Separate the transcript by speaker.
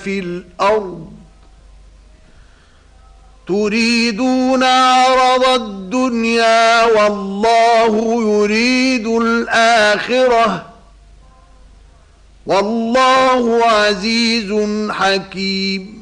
Speaker 1: في الأرض تريدون عرض الدنيا والله يريد الآخرة والله عزيز حكيم.